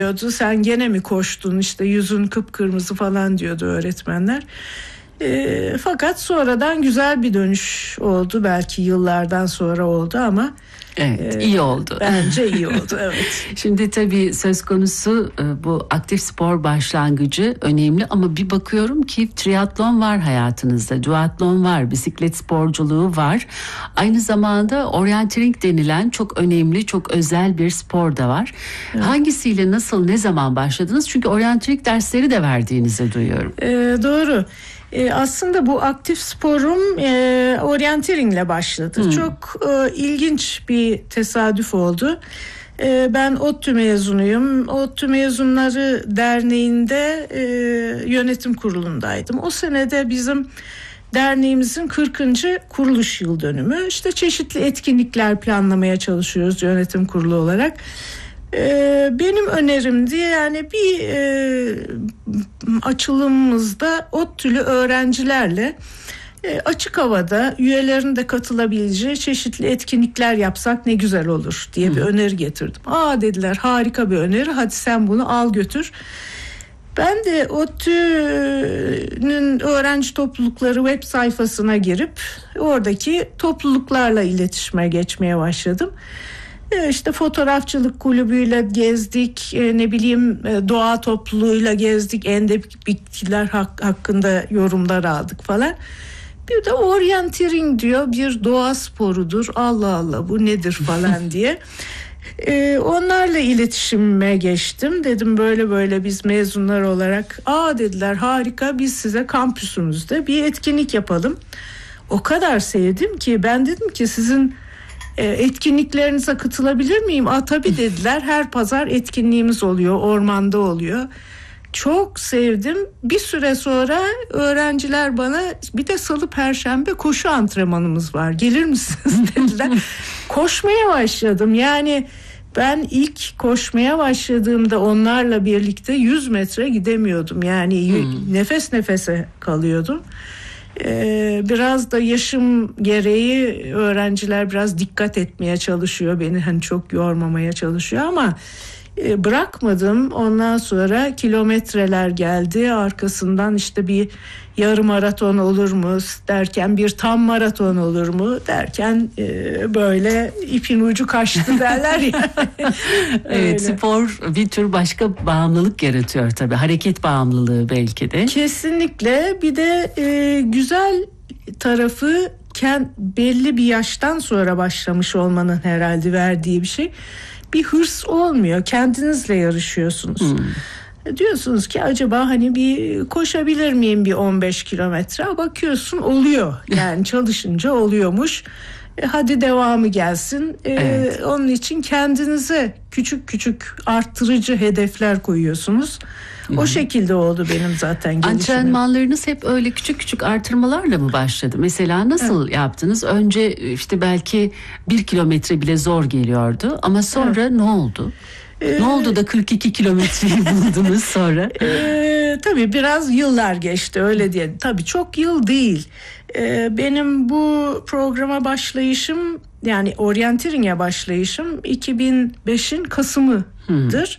diyordu. Sen gene mi koştun, işte yüzün kıpkırmızı falan diyordu öğretmenler. Fakat sonradan güzel bir dönüş oldu. Belki yıllardan sonra oldu ama evet, iyi oldu. Bence iyi oldu, evet. Şimdi tabii söz konusu bu aktif spor başlangıcı önemli ama bir bakıyorum ki triatlon var hayatınızda, duatlon var, bisiklet sporculuğu var. Aynı zamanda orienteering denilen çok önemli, çok özel bir spor da var. Evet. Hangisiyle, nasıl, ne zaman başladınız? Çünkü orienteering dersleri de verdiğinizi duyuyorum. Doğru. Aslında bu aktif sporum orienteeringle başladı. Çok ilginç bir tesadüf oldu. Ben ODTÜ mezunuyum. ODTÜ Mezunları Derneği'nde yönetim kurulundaydım. O senede bizim derneğimizin 40. kuruluş yıl dönümü. İşte çeşitli etkinlikler planlamaya çalışıyoruz yönetim kurulu olarak. Benim önerimdi, yani bir açılımımızda ODTÜ'lü öğrencilerle açık havada üyelerin de katılabileceği çeşitli etkinlikler yapsak ne güzel olur diye bir öneri getirdim. Dediler, harika bir öneri, hadi sen bunu al götür. Ben de ODTÜ'nün öğrenci toplulukları web sayfasına girip oradaki topluluklarla iletişime geçmeye başladım. İşte fotoğrafçılık kulübüyle gezdik, doğa topluluğuyla gezdik, endemik bitkiler hakkında yorumlar aldık falan. Bir de orienteering diyor, bir doğa sporudur, Allah Allah bu nedir falan diye. Onlarla iletişime geçtim. Dedim böyle böyle biz mezunlar olarak, dediler harika, biz size kampüsümüzde bir etkinlik yapalım. O kadar sevdim ki ben dedim ki sizin etkinliklerinize katılabilir miyim? Tabii dediler. Her pazar etkinliğimiz oluyor, ormanda oluyor. Çok sevdim. Bir süre sonra öğrenciler bana, bir de salı perşembe koşu antrenmanımız var, gelir misiniz dediler. Koşmaya başladım. Yani ben ilk koşmaya başladığımda onlarla birlikte 100 metre gidemiyordum. Yani nefes nefese kalıyordum. Biraz da yaşım gereği öğrenciler biraz dikkat etmeye çalışıyor, beni çok yormamaya çalışıyor ama bırakmadım. Ondan sonra kilometreler geldi, arkasından işte bir yarım maraton olur mu derken bir tam maraton olur mu derken böyle ipin ucu kaçtı derler ya. Evet, spor bir tür başka bağımlılık yaratıyor tabii, hareket bağımlılığı belki de. Kesinlikle. Bir de güzel tarafı belli bir yaştan sonra başlamış olmanın herhalde verdiği bir şey. Bir hırs olmuyor, kendinizle yarışıyorsunuz. Diyorsunuz ki acaba bir koşabilir miyim bir 15 kilometre? Bakıyorsun oluyor. Yani çalışınca oluyormuş. Hadi devamı gelsin. Evet. Onun için kendinize küçük küçük arttırıcı hedefler koyuyorsunuz. O şekilde oldu benim zaten gelişimim. Antrenmanlarınız hep öyle küçük küçük artırmalarla mı başladı? Mesela nasıl yaptınız? Önce işte belki 1 kilometre bile zor geliyordu ama sonra ne oldu? Ne oldu da 42 kilometreyi buldunuz sonra? Tabii biraz yıllar geçti, öyle diye. Tabii çok yıl değil. Benim bu programa başlayışım, yani orienteering'e başlayışım 2005'in Kasım'ıdır.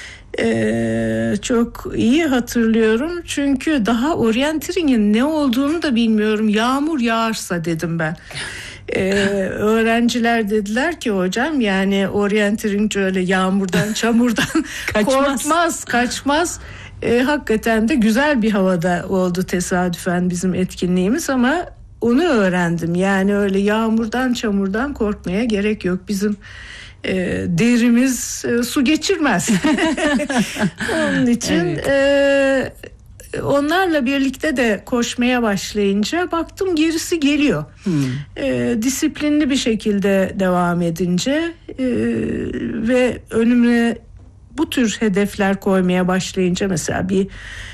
Çok iyi hatırlıyorum çünkü daha orienteering'in ne olduğunu da bilmiyorum. Yağmur yağarsa dedim ben. Öğrenciler dediler ki hocam, yani orienteering öyle yağmurdan çamurdan kaçmaz. Hakikaten de güzel bir havada oldu tesadüfen bizim etkinliğimiz ama onu öğrendim. Yani öyle yağmurdan çamurdan korkmaya gerek yok. Bizim derimiz su geçirmez. Onun için onlarla birlikte de koşmaya başlayınca baktım gerisi geliyor. Disiplinli bir şekilde devam edince ve önüme bu tür hedefler koymaya başlayınca, mesela bir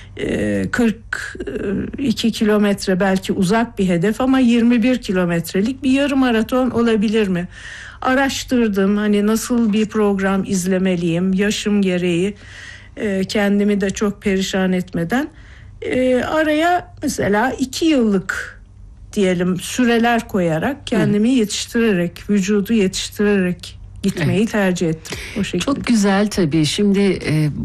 42 kilometre belki uzak bir hedef ama 21 kilometrelik bir yarım maraton olabilir mi? Araştırdım, nasıl bir program izlemeliyim, yaşım gereği kendimi de çok perişan etmeden. Araya mesela 2 yıllık diyelim süreler koyarak, kendimi yetiştirerek, vücudu yetiştirerek gitmeyi tercih ettim o şekilde. Çok güzel tabii. Şimdi